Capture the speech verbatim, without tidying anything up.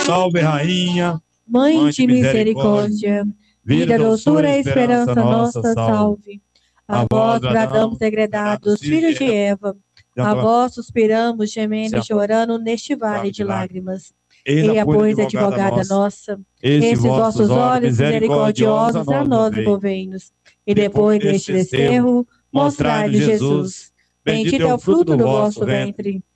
Salve, Rainha, Mãe de misericórdia, vida, doçura e esperança nossa, salve. A vós bradamos degredados, filhos de Eva, a vós suspiramos, gemendo e chorando neste vale de lágrimas. Eia, pois, advogada nossa, esses vossos olhos misericordiosos a nós devolvei-nos, e depois deste desterro, mostrai-nos Jesus. Bendito é o fruto do vosso ventre,